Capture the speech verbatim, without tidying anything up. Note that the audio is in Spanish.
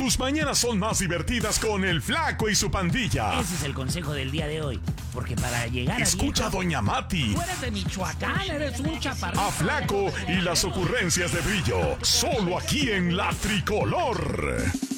tus mañanas son más divertidas con el Flaco y su pandilla. Ese es el consejo del día de hoy. Porque para llegar Escucha a a Doña Mati. Tú eres de Michoacán, eres un chaparrito. A Flaco y las ocurrencias de Brillo. Solo aquí en La Tricolor.